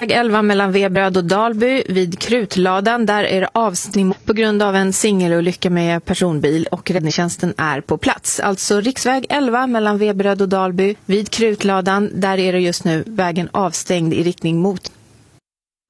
Väg 11 mellan Veberöd och Dalby vid Krutladan. Där är det avstängning på grund av en singelolycka med personbil och räddningstjänsten är på plats. Alltså riksväg 11 mellan Veberöd och Dalby vid Krutladan. Där är det just nu vägen avstängd i riktning mot